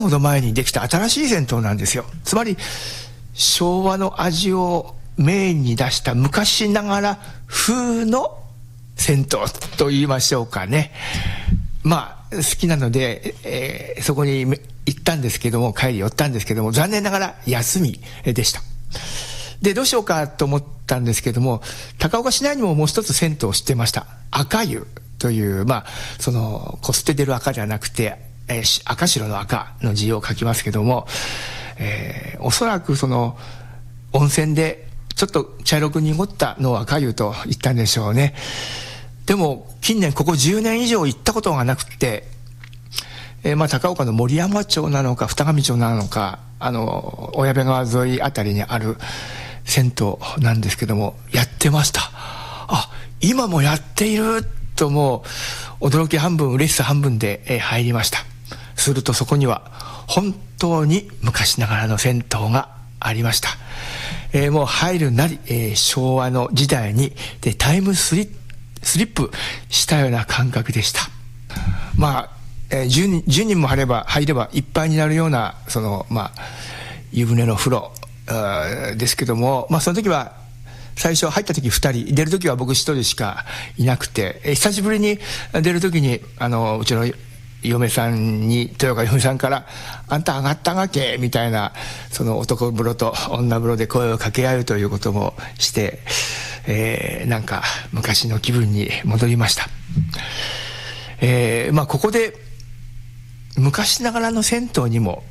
ほど前にできた新しい銭湯なんですよ。つまり昭和の味をメインに出した昔ながら風の銭湯と言いましょうかね。まあ好きなので、そこに行ったんですけども、帰り寄ったんですけども、残念ながら休みでした。でどうしようかと思ったんですけども、高岡市内にももう一つ銭湯を知ってました。赤湯という、まあそのこすって出る赤じゃなくて、赤白の赤の字を書きますけども、おそらくその温泉でちょっと茶色く濁ったのを赤湯と言ったんでしょうね。でも近年ここ10年以上行ったことがなくて、まあ高岡の森山町なのか二上町なのか、小矢部川沿いあたりにある銭湯なんですけども、やってました。あ、今もやっていると、もう驚き半分嬉しさ半分で入りました。するとそこには本当に昔ながらの銭湯がありました。もう入るなり、昭和の時代にタイムスリップしたような感覚でした。まあ、10人も入ればいっぱいになるようなその、まあ、湯船の風呂ですけども、まあ、その時は最初入った時2人、出る時は僕1人しかいなくて、久しぶりに出る時にうちの嫁さんに、豊川嫁さんから「あんた上がったがけ」みたいな、その男風呂と女風呂で声を掛け合うということもして、なんか昔の気分に戻りました。まあここで昔ながらの銭湯にも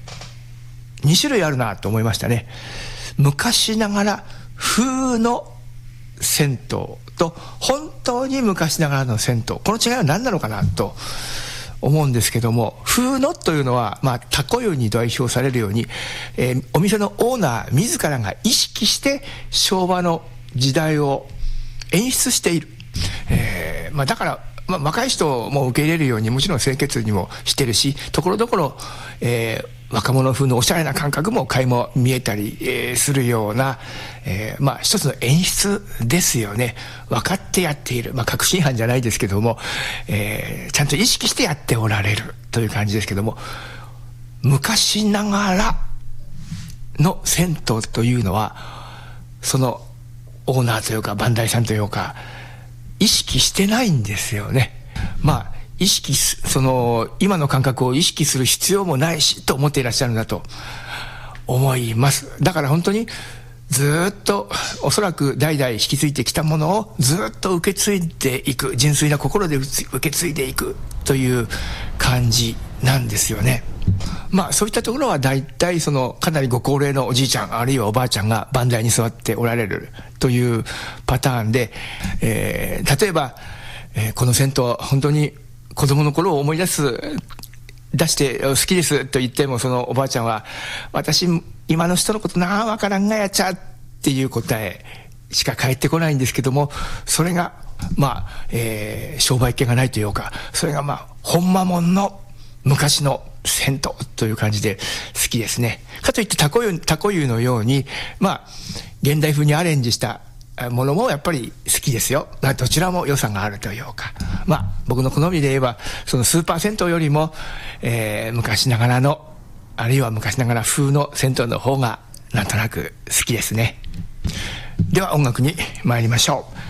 2種類あるなと思いましたね。昔ながら風の銭湯と本当に昔ながらの銭湯、この違いは何なのかなと思うんですけども、風のというのは、まあ、タコ湯に代表されるように、お店のオーナー自らが意識して昭和の時代を演出している。まあ、だから、まあ、若い人も受け入れるように、もちろん清潔にもしてるし、ところどころ、若者風のおしゃれな感覚も垣間見えたり、するような、まあ一つの演出ですよね。分かってやっている、まあ確信犯じゃないですけども、ちゃんと意識してやっておられるという感じですけども、昔ながらの銭湯というのは、そのオーナーというか番台さんというか意識してないんですよね。まあその今の感覚を意識する必要もないしと思っていらっしゃるんだと思います。だから本当にずっとおそらく代々引き継いできたものをずっと受け継いでいく、純粋な心で受け継いでいくという感じなんですよね。まあそういったところは大体そのかなりご高齢のおじいちゃんあるいはおばあちゃんが番台に座っておられるというパターンで、例えば、この銭湯は本当に子供の頃を思い出して好きですと言っても、そのおばあちゃんは私今の人のことなあわからんがやちゃっていう答えしか返ってこないんですけども、それがまあ、商売気がないというか、それがまあほんまもんの昔の銭湯という感じで好きですね。かといってタコ湯のようにまあ現代風にアレンジしたものもやっぱり好きですよ。どちらも良さがあるというか、まあ僕の好みで言えばそのスーパー銭湯よりも、昔ながらのあるいは昔ながら風の銭湯の方がなんとなく好きですね。では音楽に参りましょう。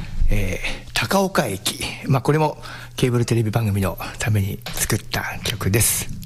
高岡駅、まあこれもケーブルテレビ番組のために作った曲です。